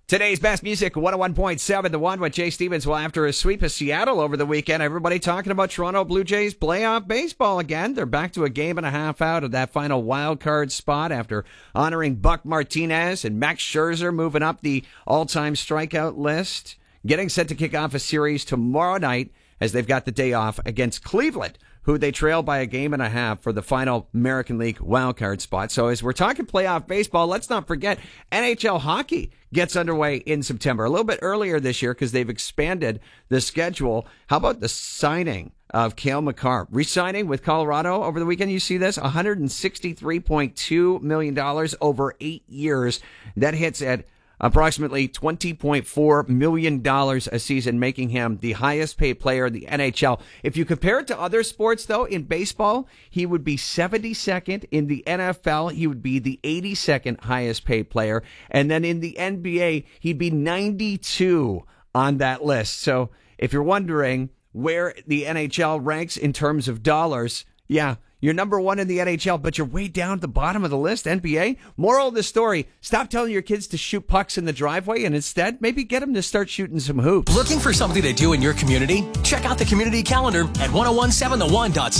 Today's best music, 101.7 The One with Jay Stevens. Well, after a sweep of Seattle over the weekend, everybody talking about Toronto Blue Jays playoff baseball again. They're back to a game and a half out of that final wild card spot after honoring Buck Martinez and Max Scherzer moving up the all-time strikeout list. Getting set to kick off a series tomorrow night as they've got the day off against Cleveland, who they trail by a game and a half for the final American League wildcard spot. So as we're talking playoff baseball, let's not forget NHL hockey gets underway in September, a little bit earlier this year because they've expanded the schedule. How about the signing of Cale Makar? Re-signing with Colorado over the weekend. You see this? $163.2 million over 8 years. That hits at approximately $20.4 million a season, making him the highest paid player in the NHL. If you compare it to other sports, though, in baseball, he would be 72nd. In the NFL, he would be the 82nd highest paid player. And then in the NBA, he'd be 92 on that list. So if you're wondering where the NHL ranks in terms of dollars, yeah, you're number one in the NHL, but you're way down at the bottom of the list, NBA. Moral of the story, stop telling your kids to shoot pucks in the driveway and instead maybe get them to start shooting some hoops. Looking for something to do in your community? Check out the community calendar at 1017theone.ca.